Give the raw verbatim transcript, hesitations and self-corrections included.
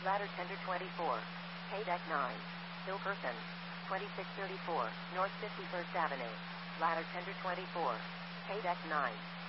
Ladder Tender twenty-four. K Deck nine. Hill Person. twenty-six thirty-four, North fifty-first Avenue. Ladder Tender twenty-four. K Deck nine.